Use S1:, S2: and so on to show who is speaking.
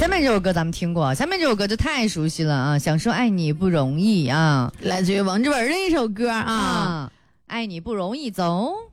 S1: 下面这首歌咱们听过，下面这首歌就太熟悉了啊！想说爱你不容易啊，
S2: 来自于王志文的一首歌啊，
S1: 爱你不容易走。